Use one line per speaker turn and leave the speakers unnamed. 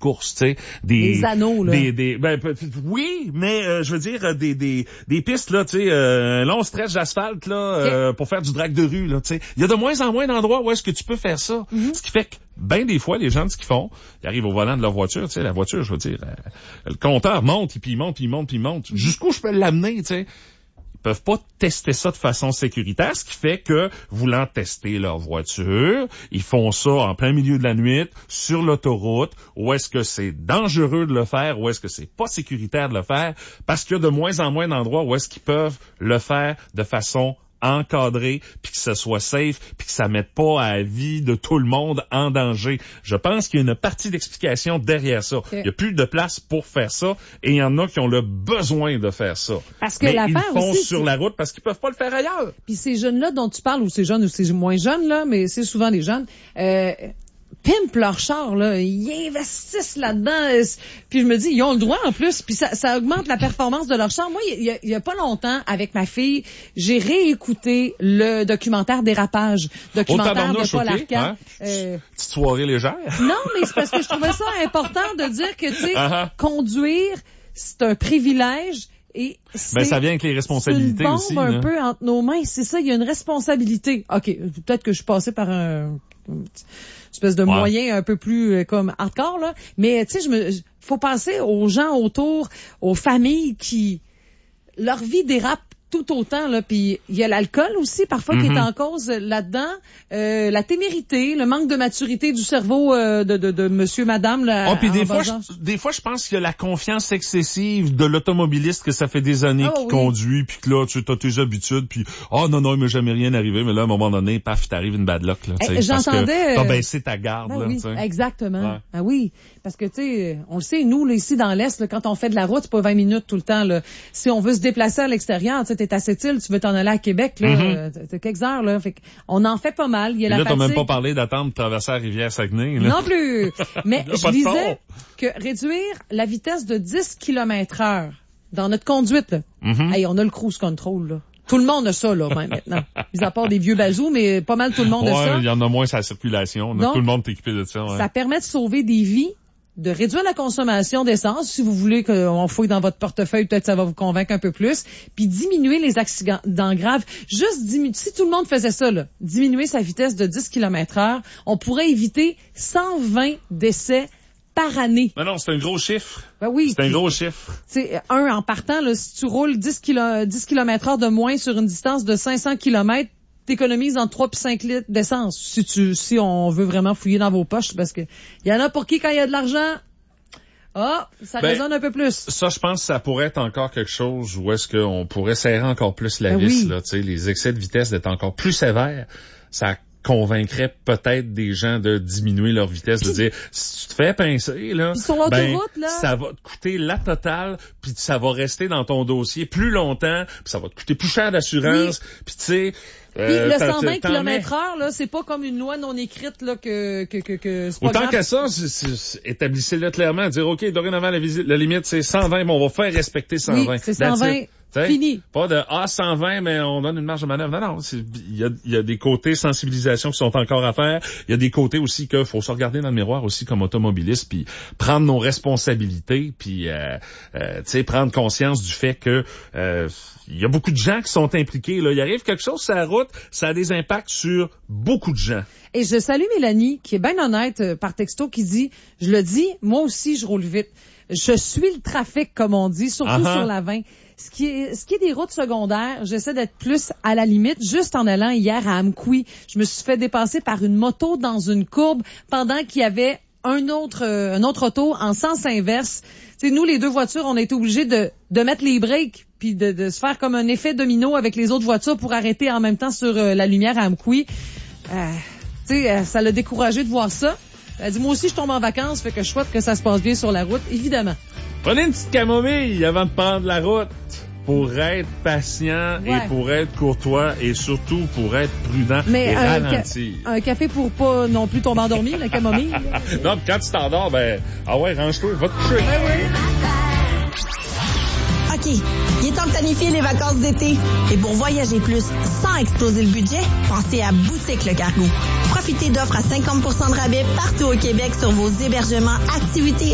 course, tu sais,
des anneaux là.
Oui, mais je veux dire des pistes là, tu sais, un long stretch d'asphalte là pour faire du drag de rue là, tu sais. Il y a de moins en moins d'endroits où est-ce que tu peux faire ça. Ce qui fait que ben des fois les gens ce qu'ils font, ils arrivent au volant de leur voiture, tu sais, la voiture, je veux dire, le compteur monte, puis il monte. Jusqu'où je peux l'amener, tu sais? Peuvent pas tester ça de façon sécuritaire, ce qui fait que, voulant tester leur voiture, ils font ça en plein milieu de la nuit, sur l'autoroute, où est-ce que c'est dangereux de le faire, où est-ce que c'est pas sécuritaire de le faire, parce qu'il y a de moins en moins d'endroits où est-ce qu'ils peuvent le faire de façon encadré, puis que ce soit safe, puis que ça mette pas à la vie de tout le monde en danger. Je pense qu'il y a une partie d'explication derrière ça. Il y a plus de place pour faire ça, et il y en a qui ont le besoin de faire ça.
Parce que
mais
l'affaire
ils le font
aussi,
sur la route parce qu'ils peuvent pas le faire ailleurs.
Puis ces jeunes-là dont tu parles, ou ces jeunes ou ces moins jeunes, là, mais c'est souvent des jeunes, pimpent leur char, là. Ils investissent là-dedans. Puis je me dis, ils ont le droit en plus. Puis ça augmente la performance de leur char. Moi, il y a pas longtemps, avec ma fille, j'ai réécouté le documentaire Dérapage. Documentaire de Paul Arcand.
Petite soirée légère.
Non, mais c'est parce que je trouvais ça important de dire que, tu sais, conduire, c'est un privilège. Et
ça vient avec les responsabilités aussi.
C'est une bombe un peu entre nos mains. C'est ça, il y a une responsabilité. OK, peut-être que je suis passée par un espèce de moyen un peu plus comme hardcore, là. Mais, tu sais, faut penser aux gens autour, aux familles qui, leur vie dérape tout autant, là. Puis il y a l'alcool aussi, parfois, qui est en cause là-dedans. La témérité, le manque de maturité du cerveau de monsieur, madame, là.
Puis des fois, je pense qu'il y a la confiance excessive de l'automobiliste que ça fait des années qu'il conduit, puis que là, tu as tes habitudes, puis non, il m'est jamais rien arrivé, mais là, à un moment donné, paf, t'arrives une bad luck, là.
J'entendais.
T'as baissé ta garde, là.
Oui,
t'sais.
exactement.
Ouais.
Ah oui. Parce que, tu sais, on le sait, nous, là, ici, dans l'Est, là, quand on fait de la route, c'est pas 20 minutes tout le temps, là. Si on veut se déplacer à l'extérieur, tu sais, t'es à Sept-Îles, tu veux t'en aller à Québec, là, t'as quelques heures, là. Fait on en fait pas mal. Il y a la fatigue.
T'as même pas parlé d'attendre de traverser la rivière Saguenay, là.
Non plus. Mais je disais que réduire la vitesse de 10 km/h dans notre conduite, là. Hey, on a le cruise control, là. Tout le monde a ça, là, même, maintenant. Mis à part des vieux bazous, mais pas mal tout le monde a ça.
Il y en a moins sur la circulation. Donc, tout le monde est équipé de ça, ouais. Ça
permet de sauver des vies, de réduire la consommation d'essence. Si vous voulez qu'on fouille dans votre portefeuille, peut-être ça va vous convaincre un peu plus. Puis diminuer les accidents graves. Juste diminuer. Si tout le monde faisait ça, là, diminuer sa vitesse de 10 km/h, on pourrait éviter 120 décès par année.
Mais non, c'est un gros chiffre.
Ben oui.
C'est un gros chiffre.
C'est en partant, là, si tu roules 10 km/h de moins sur une distance de 500 km, t'économises entre 3 et 5 litres d'essence. Si on veut vraiment fouiller dans vos poches, parce que il y en a pour qui, quand il y a de l'argent, ça résonne un peu plus.
Ça, je pense que ça pourrait être encore quelque chose où est-ce qu'on pourrait serrer encore plus la vis, là, tu sais, les excès de vitesse d'être encore plus sévères. Ça convaincrait peut-être des gens de diminuer leur vitesse, de dire, si tu te fais pincer, là,
sur l'autoroute, là,
ça va te coûter la totale, puis ça va rester dans ton dossier plus longtemps, puis ça va te coûter plus cher d'assurance, puis tu sais,
puis le 120 km/h, là, c'est pas comme une loi non écrite, là, que c'est pas
autant
grave.
qu'à ça, établissez-le clairement, dire, OK, dorénavant, la limite, c'est 120, mais on va faire respecter 120.
Oui, c'est 120. Fini.
Pas de 120, mais on donne une marge de manœuvre. Non, il y a des côtés sensibilisation qui sont encore à faire. Il y a des côtés aussi qu'il faut se regarder dans le miroir aussi comme automobiliste, puis prendre nos responsabilités, puis tu sais, prendre conscience du fait que il y a beaucoup de gens qui sont impliqués. Là, il arrive quelque chose sur la route, ça a des impacts sur beaucoup de gens.
Et je salue Mélanie, qui est bien honnête par texto, qui dit, je le dis, moi aussi je roule vite. Je suis le trafic, comme on dit, surtout sur la 20. Ce qui est des routes secondaires, j'essaie d'être plus à la limite. Juste en allant hier à Amqui, je me suis fait dépasser par une moto dans une courbe pendant qu'il y avait un autre auto en sens inverse. Tu sais, nous, les deux voitures, on a été obligés de mettre les breaks puis de se faire comme un effet domino avec les autres voitures pour arrêter en même temps sur la lumière à Amqui. Tu sais, ça l'a découragé de voir ça. Elle dit, moi aussi, je tombe en vacances, fait que je souhaite que ça se passe bien sur la route, évidemment.
Prenez une petite camomille avant de prendre la route pour être patient et pour être courtois et surtout pour être prudent et ralentir.
Un café pour pas non plus tomber endormi, la camomille.
Non, quand tu t'endors, range-toi, va te coucher.
OK, il est temps de planifier les vacances d'été. Et pour voyager plus sans exploser le budget, pensez à Boutique Le Cargo. Profitez d'offres à 50% de rabais partout au Québec sur vos hébergements, activités